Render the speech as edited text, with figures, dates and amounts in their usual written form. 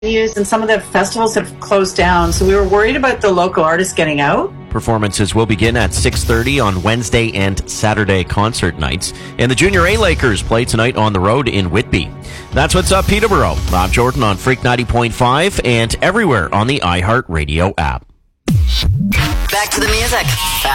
venues and some of the festivals have closed down, so we were worried about the local artists getting out. Performances will begin at 6:30 on Wednesday and Saturday concert nights. And the Junior A Lakers play tonight on the road in Whitby. That's what's up, Peterborough. Rob Jordan on Freak 90.5 and everywhere on the iHeartRadio app. Back to the music.